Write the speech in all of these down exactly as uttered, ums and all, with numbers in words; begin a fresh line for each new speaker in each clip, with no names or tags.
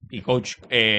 Y coach,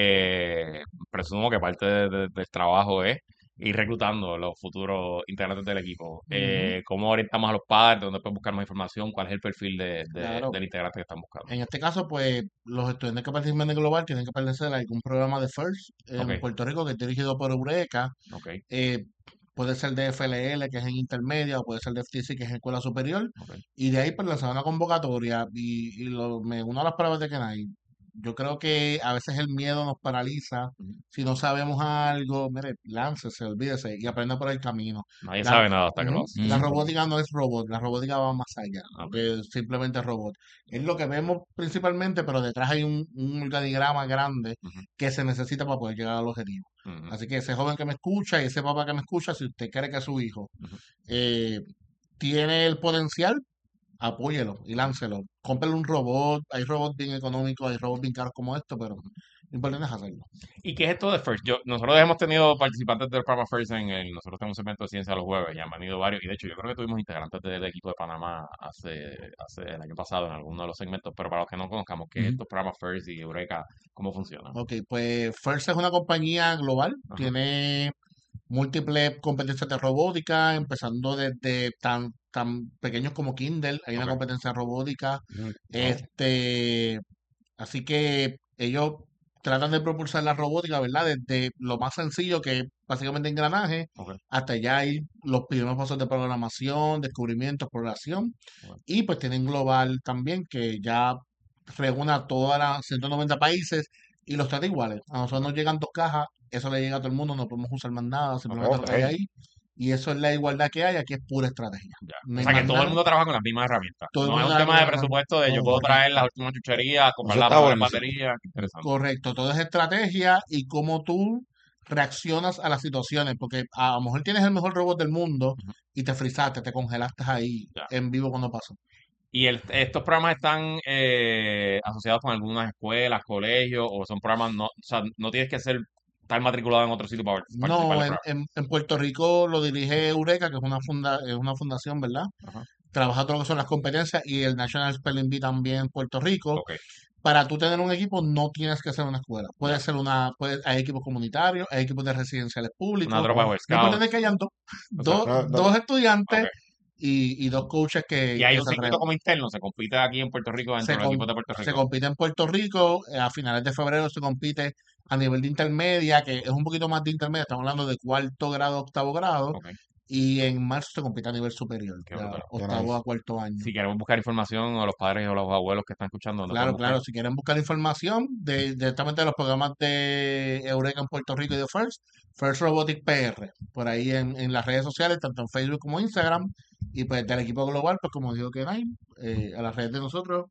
eh, presumo que parte de- de- del trabajo es ir reclutando los futuros integrantes del equipo.
Ujú,
Eh, ¿cómo orientamos a los padres? ¿Dónde pueden buscar más información? ¿Cuál es el perfil de, de-
claro.
del integrante que están buscando?
En este caso, pues los estudiantes que participan de Global tienen que pertenecer a algún programa de FIRST
Ok,
en Puerto Rico que es dirigido por Eureka.
ok,
eh, Puede ser de F L L, que es en intermedia, o puede ser de F T C, que es en escuela superior.
ok.
Y de ahí, pues lanzar una convocatoria. Y, y lo, me uno a las pruebas de que hay. Yo creo que a veces el miedo nos paraliza.
Ujú.
Si no sabemos algo, mire, láncese, olvídese y aprenda por el camino.
Nadie
La,
sabe nada hasta que lo
ujú,
hace.
la
Ujú.
robótica no es robot, la robótica va más allá
Ok.
de simplemente robot. Es lo que vemos principalmente, pero detrás hay un, un organigrama grande
Ujú,
que se necesita para poder llegar al objetivo.
ujú,
Así que ese joven que me escucha y ese papá que me escucha, si usted cree que su hijo
ujú,
eh, tiene el potencial, apóyelo y
ujú,
láncelo. Cómprele un robot. Hay robots bien económicos, hay robots bien caros como esto, pero
ujú.
lo importante es hacerlo.
¿Y qué es esto de FIRST? Yo, nosotros hemos tenido participantes del programa FIRST en el, nosotros tenemos un evento de ciencia los jueves y han venido varios, y de hecho yo creo que tuvimos integrantes del equipo de Panamá hace, hace el año pasado en alguno de los segmentos, pero para los que no conozcamos, ¿qué es
Ujú.
estos programas FIRST y Eureka? ¿Cómo funcionan?
Ok, pues First es una compañía global,
Ajá,
tiene múltiples competencias de robótica, empezando desde tan, tan pequeños como Kindle, hay una
ok,
competencia robótica.
Ujú. Wow.
Este, Así que ellos tratan de propulsar la robótica, ¿verdad? Desde lo más sencillo, que es básicamente engranaje,
ok,
hasta ya hay los primeros pasos de programación, descubrimiento, exploración.
ok.
Y pues tienen Global también, que ya reúne a todas las ciento noventa países y los trata iguales. A nosotros nos llegan dos cajas, eso le llega a todo el mundo, no podemos usar más nada,
Ok,
simplemente lo
Ok.
que hay ahí. Y eso es la igualdad que hay, aquí es pura estrategia.
ya.
No
O
hay
sea que
más
todo el
nada,
mundo trabaja con las mismas herramientas.
todo el
No es
mundo
un
trabaja con
tema
la
de
misma.
presupuesto de yo puedo traer las
Correcto.
últimas chucherías, comprar
Eso
las
está
mejores
buenísimo.
baterías. Qué interesante.
Correcto, todo es estrategia y cómo tú reaccionas a las situaciones, porque a lo mejor tienes el mejor robot del mundo
Ujú,
y te frizaste, te congelaste ahí
ya.
en vivo cuando pasó.
¿Y el- estos programas están eh, asociados con algunas escuelas, colegios, o son programas, no, o sea, no tienes que ser, estar matriculado en otro sitio para participar
No,
del
en,
programa?
en, en Puerto Rico lo dirige Eureka, que es una funda, es una fundación, ¿verdad?
Ajá.
Trabaja todo lo que son las competencias y el National Spelling Bee también en Puerto Rico.
Ok,
Para tú tener un equipo no tienes que ser una escuela. Puede
ya.
ser una, puede, hay equipos comunitarios, hay equipos de residenciales
Una
públicos.
tropa de Boy
Lo importante es que
Scouts.
hayan dos, dos,
Exacto.
No, no.
dos
Ok.
estudiantes y, y dos coaches
Y
que,
hay
que
un
se
circuito
atrevan.
como interno, se compite aquí en Puerto Rico dentro
Se,
de los equipos
com-
de Puerto
se
Rico.
compite en Puerto Rico, eh, a finales de febrero se compite a nivel de intermedia, que es un poquito más de intermedia, estamos hablando de cuarto grado, octavo grado,
Ok,
y en marzo se compite a nivel superior,
qué
ya
brutal.
Qué
octavo
nice.
a cuarto año.
Si queremos buscar información, o los padres o los abuelos que están escuchando, ¿dónde pueden
Claro,
buscar?
claro, si quieren buscar información de, directamente de los programas de Eureka en Puerto Rico y de First, First Robotic P R, por ahí en, en las redes sociales, tanto en Facebook como Instagram, y pues del equipo global, pues como dijo Kenai, eh, a las redes de nosotros.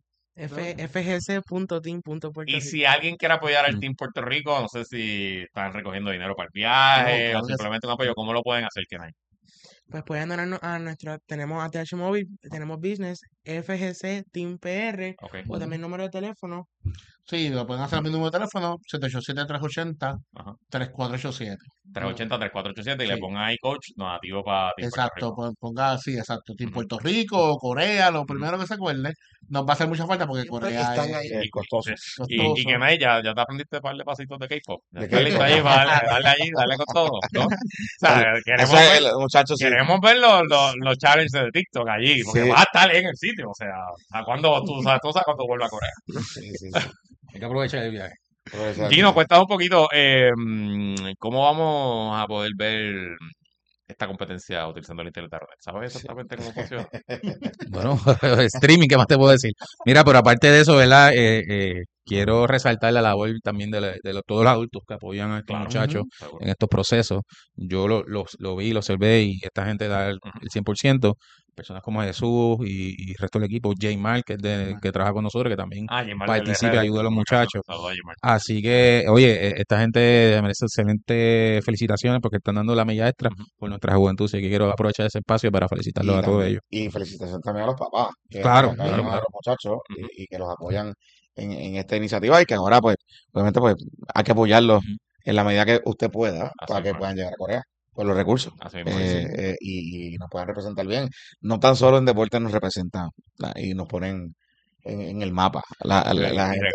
F,
¿No?
fgc.team.puerto
Y
Rico.
si alguien quiere apoyar al
Mm.
Team Puerto Rico, no sé si están recogiendo dinero para el
Oh,
viaje o
claro que sí.
simplemente un apoyo, ¿cómo lo pueden hacer, Kenai?
Pues pueden donarnos a nuestra, tenemos A T H Móvil, tenemos Business, F G C, Team P R,
Ok,
o
Ujú.
también número de teléfono.
Sí, lo pueden hacer a mi número de teléfono, siete ocho siete, tres ocho cero,
ajá.
tres cuatro ocho siete.
trescientos
No,
ochenta, treinta y cuatro ochenta y siete y le
sí,
pongan ahí coach donativo para Team Puerto
exacto,
Rico.
pon- ponga así, exacto. Team
Ujú,
Puerto Rico o Corea, lo
ujú.
primero que se acuerde, nos va a hacer mucha falta porque
Siempre
Corea
están
es
ahí.
Es
Y,
costoso.
y, y
costoso.
Kenai, ya, ya te aprendiste un par de pasitos de K-pop. Ya
¿De
estás
qué
listo
cosa?
ahí para darle, darle allí, darle con todo, ¿no? O sea,
El-
queremos
ese,
ver,
el muchacho sí.
queremos ver los, los, los challenges de TikTok allí, porque
Sí,
vas a estar en el sitio. O sea, ¿a cuándo tú sabes, tú sabes cuándo vuelve a Corea?
sí, sí, sí.
Hay que aprovechar el viaje.
Aprovechar,
Gino,
sí.
cuéntanos un poquito, eh, mm, ¿cómo vamos a poder ver esta competencia utilizando el Internet? ¿Sabes
Sí.
exactamente cómo funciona?
Bueno, streaming, ¿qué más te puedo decir? Mira, pero aparte de eso, ¿verdad? Eh, eh, quiero resaltar la labor también de, la- de los- todos los adultos que apoyan a estos
Claro,
muchachos
Ujú.
seguro.
en estos procesos. Yo lo, lo, lo vi, lo observé y esta gente da el,
Ujú.
el cien por ciento. Personas como Jesús y, y el resto del equipo, J Mark, que, es de, que trabaja con nosotros, que también
Ah, Jimar del
participa y
R D,
ayuda a
el
los
muchacho.
muchachos.
Saludos a Jimar.
Así que, oye, eh, esta gente merece excelentes felicitaciones porque están dando la milla extra
Ujú.
por nuestra juventud. Así que quiero aprovechar ese espacio para felicitarlos
Y
a todos
también,
ellos.
y felicitación también a los papás que, que
Claro, claro,
apoyan a
claro.
los muchachos
Ujú.
y, y que los apoyan en, en esta iniciativa y que ahora, pues, obviamente, pues, hay que apoyarlos
Ujú.
en la medida que usted pueda
Así
para que
mismo es.
puedan llegar a Corea por los recursos
Así mismo
Sí,
es.
eh,
sí.
eh, y, y nos puedan representar bien. No tan solo en deporte nos representan la- y nos ponen en, en el mapa la, la,
Mira,
la
y
gente.